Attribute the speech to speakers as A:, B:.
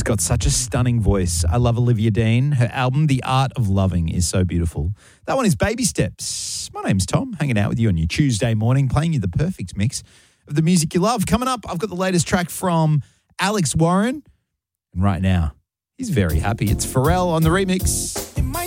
A: got such a stunning voice. I love Olivia Dean. Her album, The Art of Loving, is so beautiful. That one is Baby Steps. My name's Tom, hanging out with you on your Tuesday morning, playing you the perfect mix of the music you love. Coming up, I've got the latest track from Alex Warren. And right now, he's very happy. It's Pharrell on the remix.
B: It might